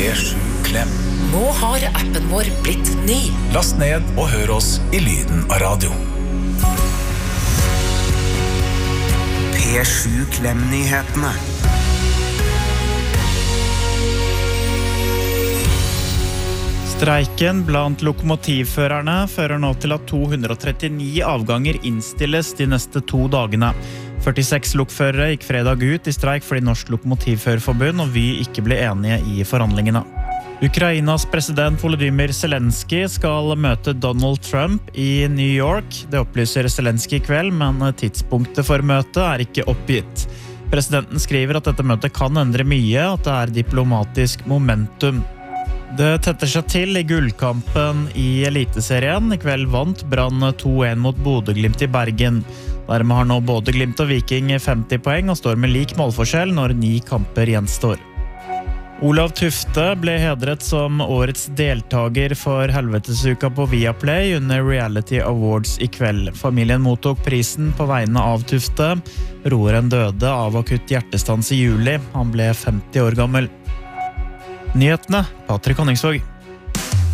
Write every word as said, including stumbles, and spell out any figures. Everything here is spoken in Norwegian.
P sju Klem. Nå har appen vår blitt ny. Last ned og hør oss i lyden av radio. P sju Klem-nyhetene. Streiken blant lokomotivførerne fører nå til at to hundre og trettini avganger innstilles de neste to dagene. førtiseks lokførere gikk fredag ut i streik fordi Norsk Lokomotivførerforbund og Vy ikke ble enige i forhandlingene. Ukrainas president Volodymyr Zelensky skal møte Donald Trump i New York. Det opplyser Zelensky i kveld, men tidspunktet for møtet er ikke oppgitt. Presidenten skriver at dette møtet kan endre mye, at det er diplomatisk momentum. Det tetter seg til i gullkampen i Eliteserien. I kveld vant Brann to en mot Bodø/Glimt i Bergen. Dermed har nå både Glimt og Viking femti poeng og står med lik målforskjell når ni kamper gjenstår. Olav Tufte ble hedret som årets deltager for Helvetesuka på Viaplay under Reality Awards i kveld. Familien mottok prisen på vegne av Tufte. Roeren døde av akutt hjertestans i juli. Han ble femti år gammel. Nyhetene, Patrick Honningsvåg.